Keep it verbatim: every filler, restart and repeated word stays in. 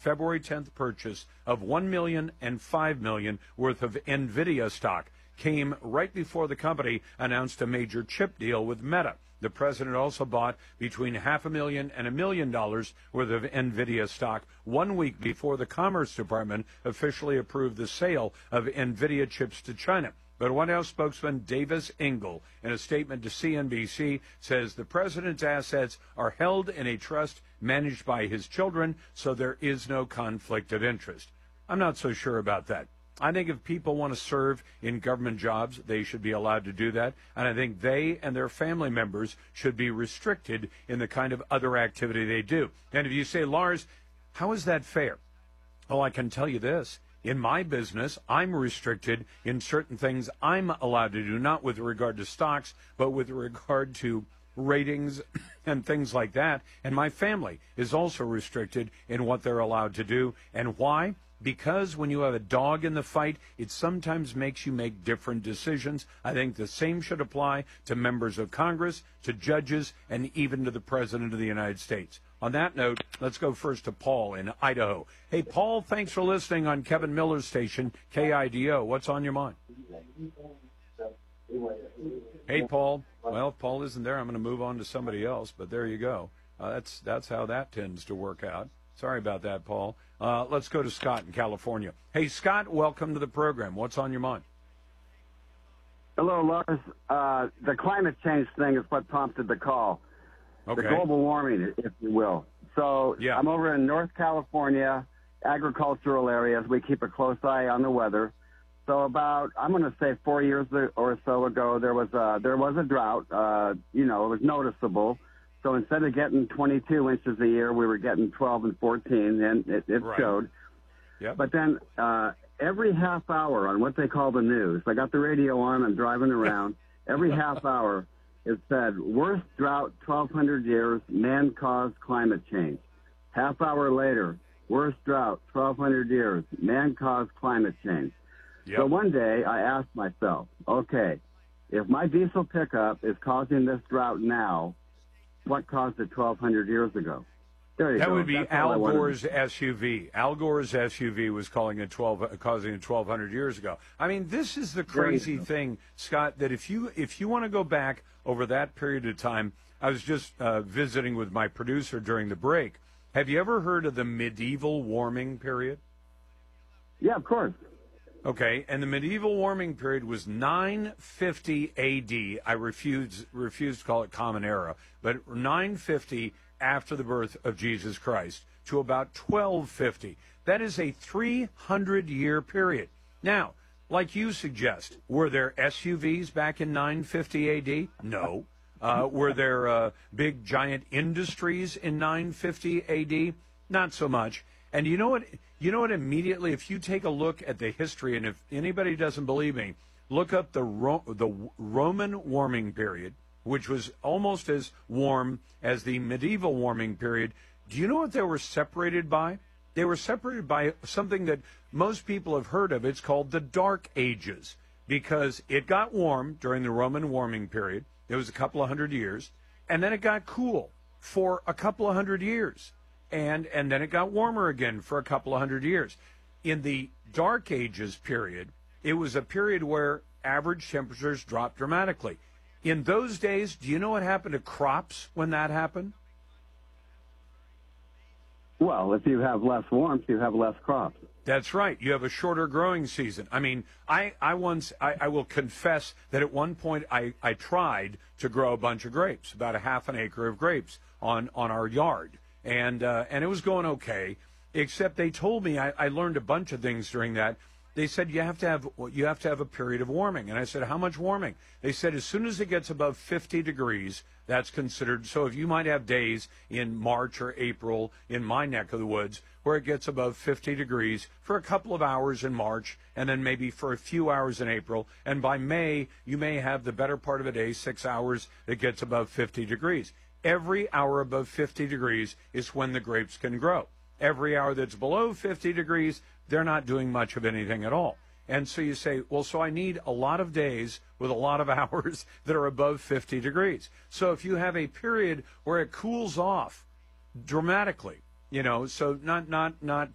February tenth purchase of one million dollars and five million dollars worth of NVIDIA stock came right before the company announced a major chip deal with Meta. The president also bought between half a million and a million dollars worth of NVIDIA stock one week before the Commerce Department officially approved the sale of NVIDIA chips to China. But White House spokesman Davis Engel, in a statement to C N B C, says the president's assets are held in a trust managed by his children, so there is no conflict of interest. I'm not so sure about that. I think if people want to serve in government jobs, they should be allowed to do that. And I think they and their family members should be restricted in the kind of other activity they do. And if you say, Lars, how is that fair? Oh, I can tell you this. In my business, I'm restricted in certain things I'm allowed to do, not with regard to stocks, but with regard to ratings and things like that. And my family is also restricted in what they're allowed to do. And why? Because when you have a dog in the fight, it sometimes makes you make different decisions. I think the same should apply to members of Congress, to judges, and even to the President of the United States. On that note, let's go first to Paul in Idaho. Hey, Paul, thanks for listening on Kevin Miller's station, K I D O. What's on your mind? Hey, Paul. Well, if Paul isn't there, I'm going to move on to somebody else, but there you go. Uh, that's that's how that tends to work out. Sorry about that, Paul. Uh, let's go to Scott in California. Hey, Scott, welcome to the program. What's on your mind? Hello, Lars. Uh, the climate change thing is what prompted the call. Okay. The global warming, if you will. So yeah. I'm over in North California, agricultural areas. We keep a close eye on the weather. So about, I'm going to say four years or so ago, there was a, there was a drought. Uh, you know, it was noticeable. So instead of getting twenty-two inches a year, we were getting twelve and fourteen, and it, it right. showed. Yep. But then uh, every half hour on what they call the news, I got the radio on, I'm driving around, every half hour it said, worst drought twelve hundred years, man-caused climate change. Half hour later, worst drought twelve hundred years, man-caused climate change. Yep. So one day I asked myself, okay, if my diesel pickup is causing this drought now, what caused it twelve hundred years ago? There you that go. would be That's Al Gore's S U V. Al Gore's S U V was calling it twelve, causing it twelve hundred years ago. I mean, this is the crazy thing, Scott, that if you if you want to go back over that period of time, I was just uh, visiting with my producer during the break. Have you ever heard of the medieval warming period? Yeah, of course. Okay, and the medieval warming period was nine fifty A D. I refuse refuse to call it Common Era, but nine fifty after the birth of Jesus Christ to about twelve fifty. That is a three hundred year period. Now, like you suggest, were there S U Vs back in nine fifty A D? No. Uh, were there uh, big, giant industries in nine fifty A D? Not so much. And you know what? You know what? Immediately, if you take a look at the history, and if anybody doesn't believe me, look up the Ro- the Roman warming period, which was almost as warm as the medieval warming period. Do you know what they were separated by? They were separated by something that most people have heard of. It's called the Dark Ages, because it got warm during the Roman warming period. It was a couple of hundred years, and then it got cool for a couple of hundred years. And and then it got warmer again for a couple of hundred years. In the Dark Ages period, it was a period where average temperatures dropped dramatically. In those days, do you know what happened to crops when that happened? Well, if you have less warmth, you have less crops. That's right. You have a shorter growing season. I mean, I, I once, I, I will confess that at one point I, I tried to grow a bunch of grapes, about a half an acre of grapes on, on our yard. And uh, and it was going okay, except they told me I, I learned a bunch of things during that. They said you have to have you have to have a period of warming, and I said how much warming? They said as soon as it gets above fifty degrees, that's considered. So if you might have days in March or April in my neck of the woods where it gets above fifty degrees for a couple of hours in March, and then maybe for a few hours in April, and by May you may have the better part of a day, six hours that gets above fifty degrees. Every hour above fifty degrees is when the grapes can grow. Every hour that's below fifty degrees, they're not doing much of anything at all. And so you say, well, so I need a lot of days with a lot of hours that are above fifty degrees. So if you have a period where it cools off dramatically, you know, so not not not